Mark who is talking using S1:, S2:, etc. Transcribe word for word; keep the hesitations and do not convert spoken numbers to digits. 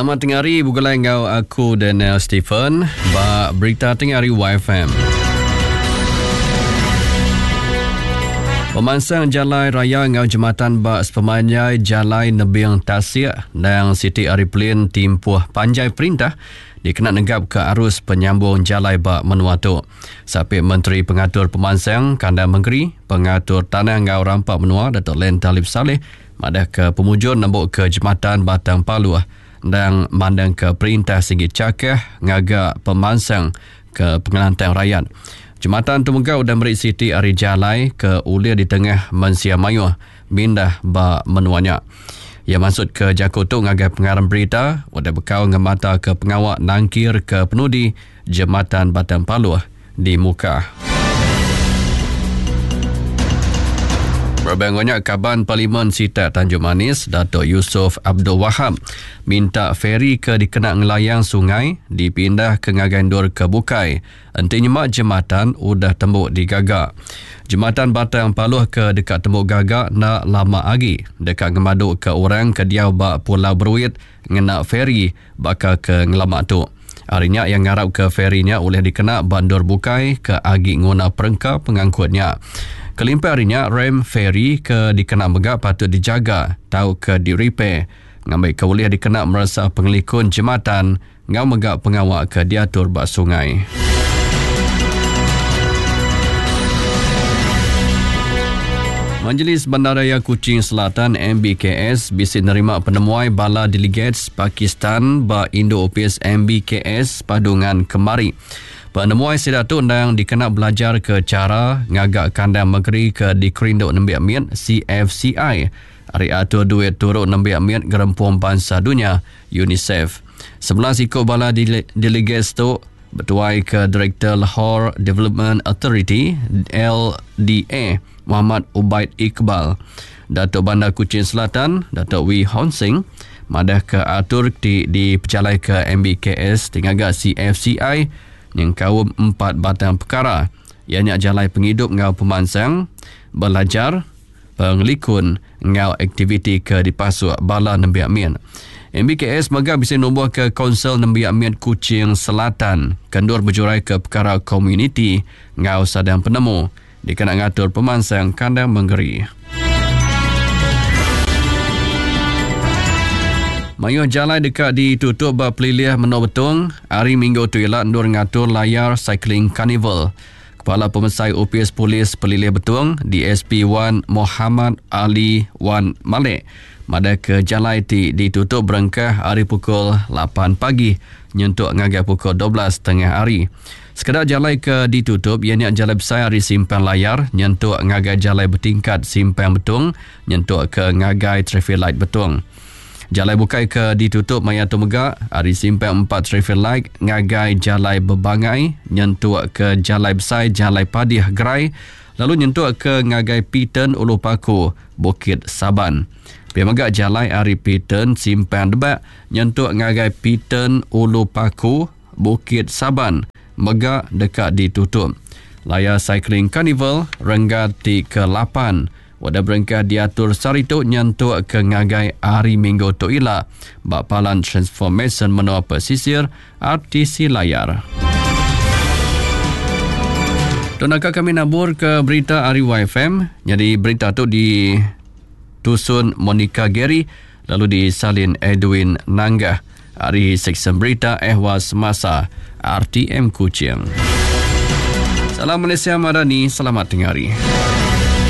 S1: Selamat tengah hari, bukanlah engkau aku Daniel Stephen. Ba berita tengah hari Y F M. Pemansang Jalai Raya ngau jematan ba sepemanyai Jalai Nebing Tasik dan Siti Ariplin Timpuh Panjai Perintah dikena negap ke arus penyambung Jalai ba Menuatu. Sapi Menteri Pengatur Pemansang Kandang Menggeri, Pengatur Tanah ngau Rampak Menua Datuk Len Talib Saleh madah ke pemujur nembuk ke jematan Batang Paluh dan mandang ke perintah Singgit Cakah ngagak pemansang ke pengelantang rakyat. Jematan Tumegau dan Merik Siti Ari Jalai ke ulir di tengah Mensia Mayuh mindah ba menuanya. Ia masuk ke Jakutuk ngagai pengarang berita wadah bekau ngemata ke pengawak nangkir ke penudi Jematan Batang Paluh di Muka. Berbangunnya Kaban Parlimen Sita Tanjung Manis, Datuk Yusof Abdul Wahab minta feri ke dikenak ngelayang sungai dipindah ke Ngagandur ke Bukai. Entinya mak jematan udah tembuk digagak. Jematan Batang Paluh ke dekat tembuk gagak nak lama lagi. Dekat ngemaduk ke orang ke Diau bak Pulau Beruit ngenak feri bakal ke ngelamak tu. Harinya yang ngarap ke ferinya boleh dikenak Bandur Bukai ke agi nguna perengka pengangkutnya. Kelimpa harinya rem feri ke dikenak megak patut dijaga, tahu ke di-repair. Ngambil ke boleh dikenak merasa pengelikun jematan, ngau megak pengawak ke diatur bak sungai. Majlis Bandaraya Kuching Selatan M B K S bisik nerima penemuai bala delegates Pakistan ba Indo-Opis M B K S padungan kemari. Penemuai sedatu undang dikena belajar ke cara ngagak kandang negeri ke dikerinduk nembiak miat C F C I. Hari atur duit turut nembiak miat gerempuan bangsa dunia UNICEF. Sebelah ikut bala delegates tu bertuai ke Direktur Lahore Development Authority L D A Muhammad Ubaid Iqbal. Datuk Bandar Kuching Selatan Datuk Wee Hon Sing madah ke atur di, di pejalai ke M B K S tinggaga C F C I yang kaum empat batang perkara ianya jalai penghidup ngau pemansang, belajar, pengelikun ngau aktiviti ke dipasuk bala nembiak mian. M B K S megah bisa nombor ke Konsel Nembiak Miat Kuching Selatan kendur berjurai ke perkara komuniti ngau sadang penemu dikena ngatur pemansang Kandang Menggeri. Mayuh jalai dekat ditutup berpelilih menor betung hari Minggu tu ialah ndur ngatur layar Cycling Carnival. Kepala Pemesai O P S Polis Pelilih Betung D S P Wan Muhammad Ali Wan Malik mada ke jalai ti ditutup berengkah hari pukul lapan pagi nyentuk ngagai pukul dua belas tengah hari. Sekedar jalai ke ditutup ianya jalai besar hari simpan layar nyentuk ngagai jalai bertingkat simpan betung nyentuk ke ngagai traffic light betung. Jalai Bukai ke ditutup maya tumegak hari simpan empat traffic light ngagai jalai berbangai nyentuk ke jalai besar jalai Padih Gerai lalu nyentuk ke ngagai Piten Ulu Paku Bukit Saban. Pemegak jalai hari Piten simpan debak nyentuk ngagai Piten Ulu Paku Bukit Saban megak dekat ditutup. Layar Cycling Carnival renggat di ke lapan wadah berengkah diatur saritu nyentuk ke ngagai hari Minggu tu ila Bapalan Transformation Menua Pesisir R T C layar. Donakah kami nabur ke berita hari Y F M. Jadi berita tu di Tusun Monica Gary lalu disalin Edwin Nanggah. Hari Seksyen Berita Ehwal Semasa R T M Kuching. Salam Malaysia Madani, selamat tengah hari.